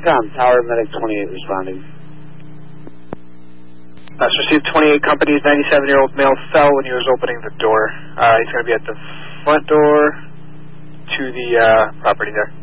Intercom, Tower Medic 28 responding. Received 28 companies, 97-year-old male fell when he was opening the door. He's going to be at the front door to the property there.